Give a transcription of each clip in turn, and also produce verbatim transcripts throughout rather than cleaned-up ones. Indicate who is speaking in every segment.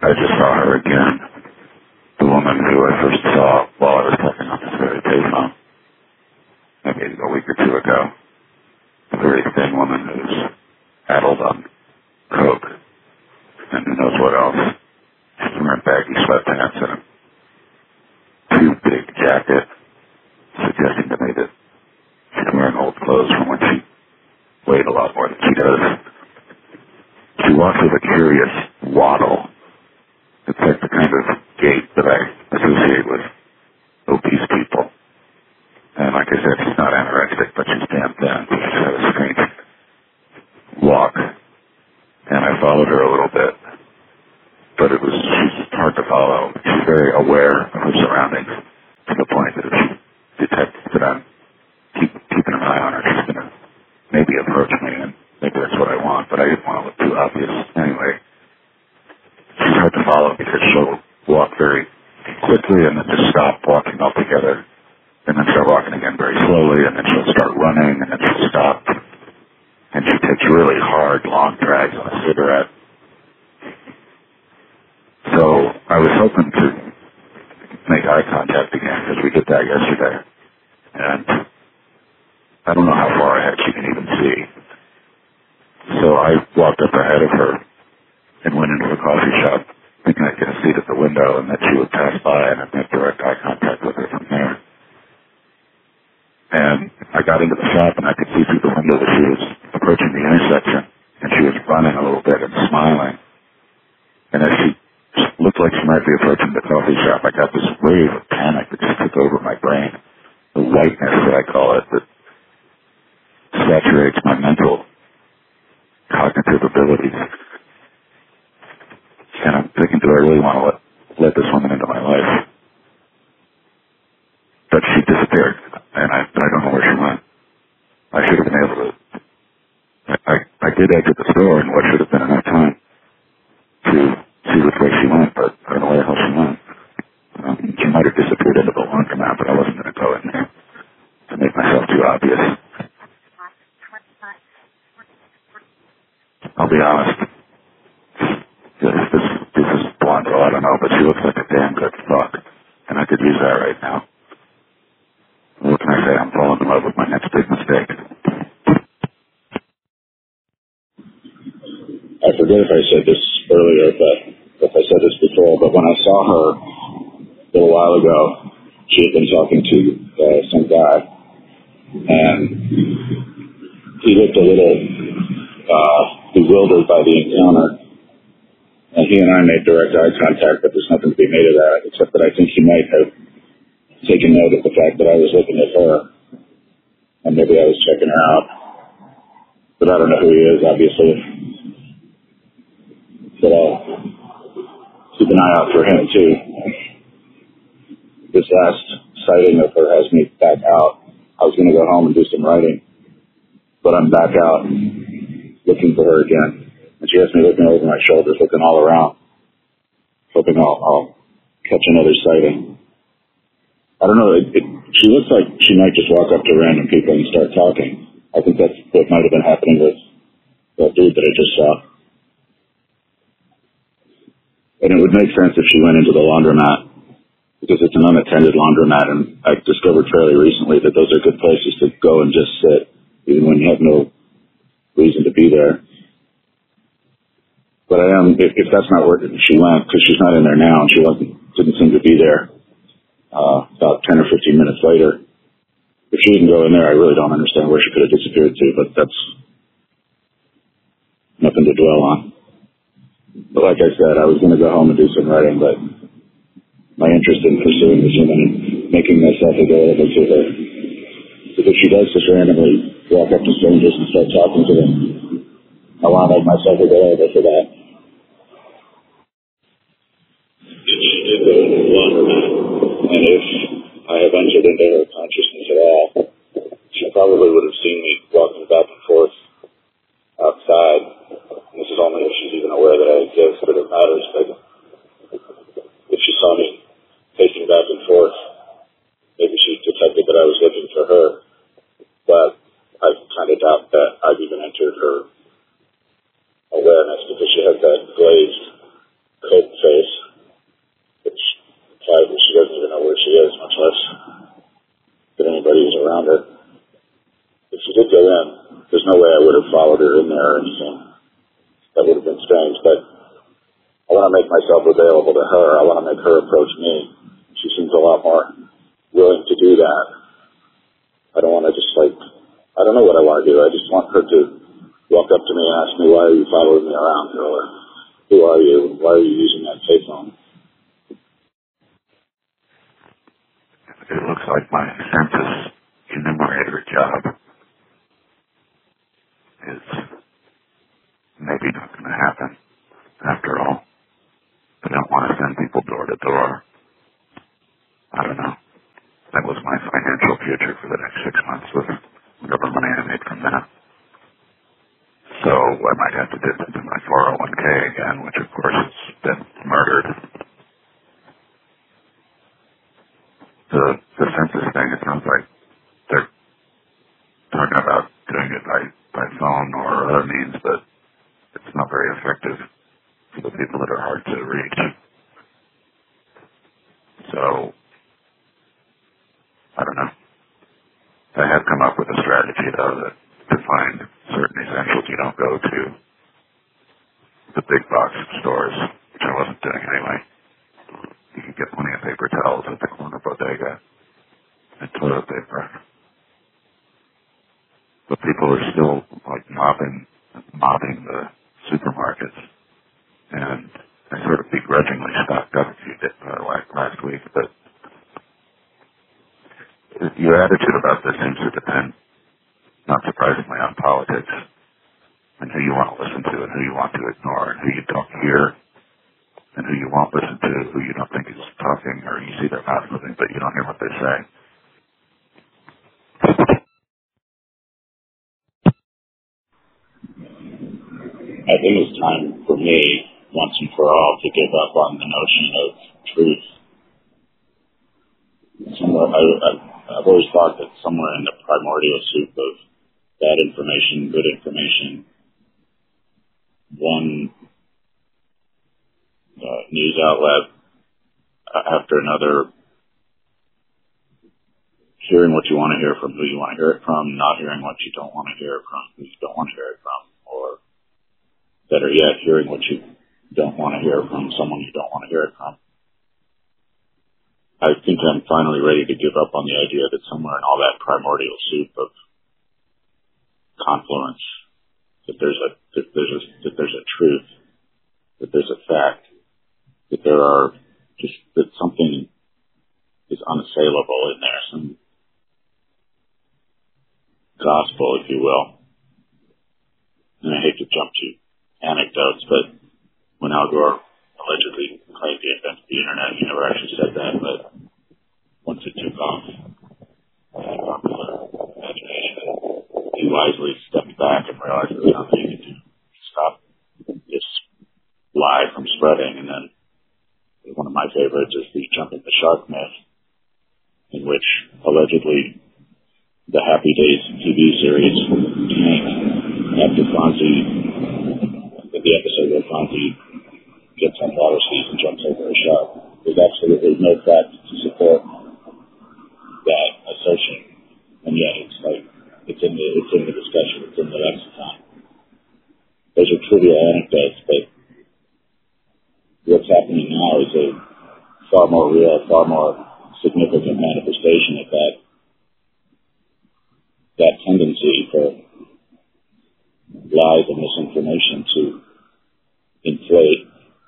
Speaker 1: I just saw her again. The woman who I first saw while I was talking on this very payphone, maybe a week or two ago. A very thin woman who's addled on coke and who knows what else. She's wearing baggy sweatpants and a too big jacket, suggesting to me that she's wearing old clothes from when she weighed a lot more than she does. She walks with a curious waddle. It's like the kind of gait that I associate with obese people. And like I said, she's not anorexic, but she's damn thin. She just had a strange walk. And I followed her a little bit. But it was, she's hard to follow. She's very aware of her surroundings to the point that if she detects that I'm keep, keeping an eye on her, she's going to maybe approach me, and maybe that's what I want, but I didn't want to look too obvious. Anyway, she's hard to follow because she'll walk very quickly and then just stop walking altogether, and then start walking again very slowly, and then she'll start running, and then she'll stop. And she takes really hard, long drags on a cigarette. So I was hoping to make eye contact again because we did that yesterday. And I don't know how far ahead she can even see. So I walked up ahead of her and went into the coffee shop thinking I'd get a seat at the window and that she would pass by and I'd make direct eye contact with her from there. And I got into the shop and I could see through the window that she was approaching the intersection and she was running a little bit and smiling. And as she looked like she might be approaching the coffee shop, I got this wave of panic that just took over my brain. The whiteness that I call it that saturates my mental cognitive abilities. And I'm thinking, do I really want to let, let this woman into my life? But she disappeared, and I, I don't know where she went. I should have been able to... I, I, I did exit the store in what should have been enough time to see which way she went, but I don't know where the hell she went. Um, she might have disappeared into the laundromat, but I wasn't going to go in there to make myself too obvious. I'll be honest. This, this, this is blonde girl, I don't know, but she looks like a damn good fuck, and I could use that right now. What can I say? I'm falling in love with my next big mistake.
Speaker 2: I forget if I said this earlier, but if I said this before, but when I saw her a little while ago, she had been talking to uh, some guy, and he looked a little uh, bewildered by the encounter, and he and I made direct eye contact, but there's nothing to be made of that, except that I think he might have taken note of the fact that I was looking at her, and maybe I was checking her out, but I don't know who he is, obviously. But I'll keep an eye out for him, too. This last sighting of her has me back out. I was going to go home and do some writing, but I'm back out looking for her again. And she has me looking over my shoulders, looking all around, hoping I'll, I'll catch another sighting. I don't know. It, it, she looks like she might just walk up to random people and start talking. I think that's what might have been happening with that dude that I just saw. And it would make sense if she went into the laundromat, because it's an unattended laundromat, and I discovered fairly recently that those are good places to go and just sit, even when you have no reason to be there. But I am, if, if that's not where she went, because she's not in there now, and she wasn't, didn't seem to be there uh, about ten or fifteen minutes later. If she didn't go in there, I really don't understand where she could have disappeared to, but that's nothing to dwell on. But like I said, I was going to go home and do some writing, but my interest in pursuing this woman and making myself available to her, because if she does just randomly walk up to strangers and start talking to them, I want to make myself available for that. If she did go into the laundromat, and if I have entered into her consciousness at all, she probably would have seen me walking back and forth outside. This is only if she's even aware that I exist, but it matters. But if she saw me pacing back and forth, maybe she detected that I was looking for her. But I kind of doubt that I've even entered her awareness, because she has that glazed coke face or anything. That would have been strange, but I want to make myself available to her. I want to make her approach me. She seems a lot more willing to do that. I don't want to just like, I don't know what I want to do. I just want her to walk up to me and ask me, why are you following me around here? Or who are you? Why are you using that payphone?
Speaker 1: It looks like my census enumerator job is maybe not going to happen after all. I don't want to send people door to door. I don't know. That was my financial future for the next six months with whatever money I made from that. So I might have to dip into my four oh one k again, which of course has been murdered. The, the census thing, it sounds like they're talking about doing it by, by phone or other means, but it's not very effective for the people that are hard to reach. So, I don't know. I have come up with a strategy, though, that to find certain essentials you don't go to the big box stores, which I wasn't doing anyway. You can get plenty of paper towels at the corner bodega and toilet paper. But people are still, like, mobbing, mobbing the supermarkets. And I sort of begrudgingly stocked up a few days, uh, like last week, but your attitude about this seems to depend, not surprisingly, on politics and who you want to listen to and who you want to ignore and who you don't hear and who you won't listen to, who you don't think is talking, or you see their mouth moving but you don't hear what they say.
Speaker 2: I think it's time for me, once and for all, to give up on the notion of truth. Somewhere, I, I, I've always thought that somewhere in the primordial soup of bad information, good information, one uh, news outlet after another, hearing what you want to hear from who you want to hear it from, not hearing what you don't want to hear from who you don't want to hear it from, or better yet, hearing what you don't want to hear from someone you don't want to hear it from. I think I'm finally ready to give up on the idea that somewhere in all that primordial soup of confluence, that there's a that there's a that there's a truth, that there's a fact, that there are just that something is unassailable in there, some gospel, if you will. And I hate to jump to anecdotes, but when Al Gore allegedly claimed he invented the internet, he never actually said that, but once it took off, in popular imagination, he wisely stepped back and realized there was nothing he could do to stop this lie from spreading. And then one of my favorites is the jumping the shark myth, in which allegedly the Happy Days T V series tanked after Fonzie, the episode where Fonzie gets on water skis and jumps over a shark. There's absolutely no fact to support that assertion, and yet it's like it's in the it's in the discussion, it's in the lexicon. Those are trivial anecdotes, but what's happening now is a far more real, far more significant manifestation of that that tendency for lies and misinformation to inflate.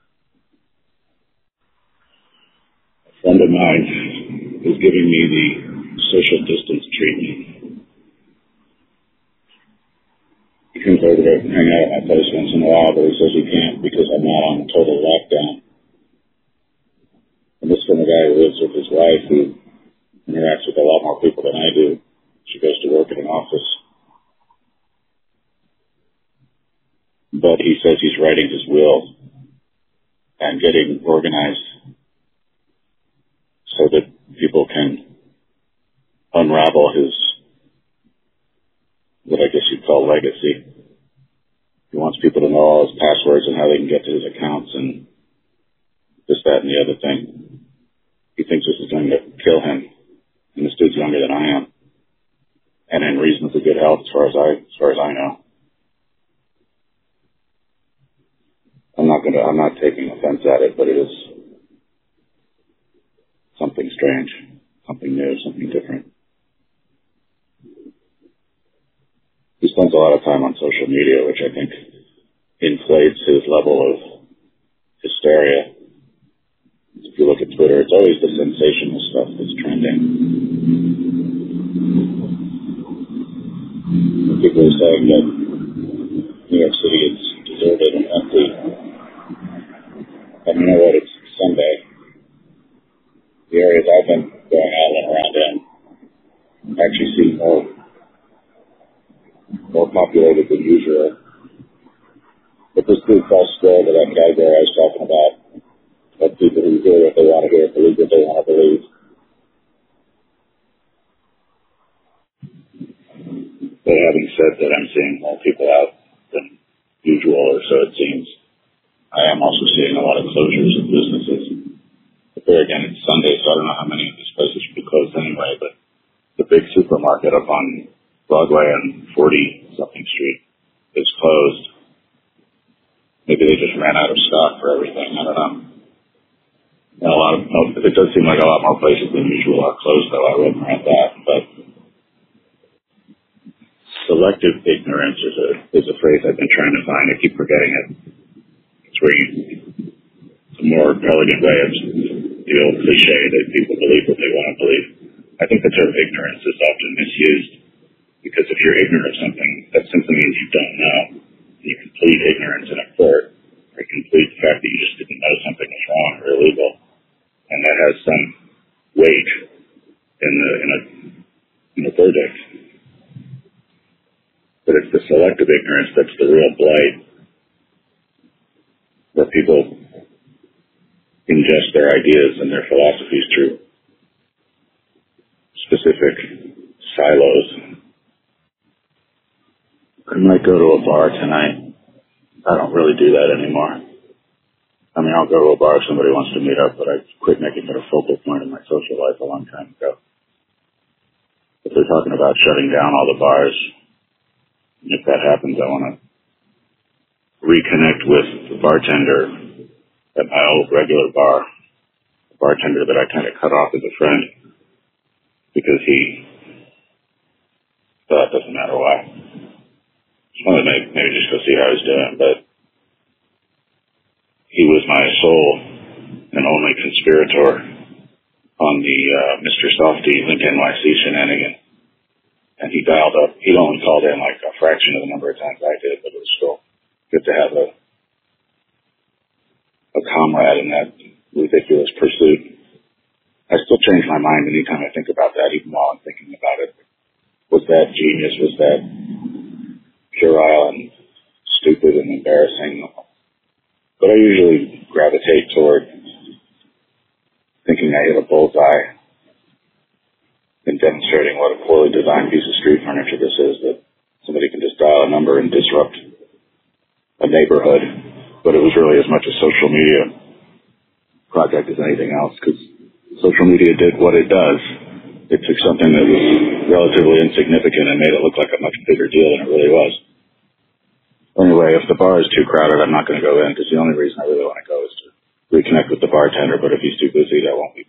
Speaker 2: A friend of mine is giving me the social distance treatment. He comes over to hang out at my place once in a while, but he says he can't because I'm not on total lockdown. And this is from a guy who lives with his wife, who interacts with a lot more people than I do. She goes to work in an office. But he says he's writing his will and getting organized so that people can unravel his, what I guess you'd call legacy. He wants people to know all his passwords and how they can get to his accounts and this, that, and the other thing. He thinks this is going to kill him. And this dude's younger than I am. And in reasonably good health as far as I, as far as I know. not going to, I'm not taking offense at it, but it is something strange, something new, something different. He spends a lot of time on social media, which I think inflates his level of hysteria. If you look at Twitter, it's always the sensational stuff that's trending. People are saying that New York City is deserted and empty. And you know what? It's Sunday. The areas I've been going out and around in actually seem more, more populated than usual. But this dude falls square to that category I was talking about, of people who hear what they want to hear, believe what they want to believe. But having said that, I'm seeing more people out than usual, or so it seems. I am also seeing a lot of closures of businesses. But there again, it's Sunday, so I don't know how many of these places should be closed anyway, but the big supermarket up on Broadway and forty-something Street is closed. Maybe they just ran out of stock for everything. I don't know. And a lot of, it does seem like a lot more places than usual are closed, though. I wouldn't rent that. But selective ignorance is a is a phrase I've been trying to find. I keep forgetting it. It's where you, it's a more elegant way of the old cliche that people believe what they want to believe. I think the term ignorance is often misused because if you're ignorant of something, that simply means you don't know. You can plead ignorance in a court, or you can plead the fact that you just didn't know something was wrong or illegal, and that has some weight in the in a in a verdict. But it's the selective ignorance that's the real blight, where people ingest their ideas and their philosophies through specific silos. I might go to a bar tonight. I don't really do that anymore. I mean, I'll go to a bar if somebody wants to meet up, but I quit making it a focal point of my social life a long time ago. If they're talking about shutting down all the bars, if that happens, I want to reconnect with the bartender at my old regular bar, the bartender that I kind of cut off as a friend because he, well, that doesn't matter why. Just wanted to maybe, maybe just go see how he's doing, but he was my sole and only conspirator on the uh, Mister Softy Link N Y C shenanigan. And he dialed up. He only called in like a fraction of the number of times I did, but it was still good to have a a comrade in that ridiculous pursuit. I still change my mind anytime I think about that, even while I'm thinking about it. Was that genius? Was that puerile and stupid and embarrassing? But I usually gravitate toward thinking I hit a bullseye in demonstrating what a poorly designed piece of street furniture this is, that somebody can just dial a number and disrupt a neighborhood. But it was really as much a social media project as anything else, because social media did what it does. It took something that was relatively insignificant and made it look like a much bigger deal than it really was. Anyway, if the bar is too crowded, I'm not going to go in, because the only reason I really want to go is to reconnect with the bartender, but if he's too busy, that won't be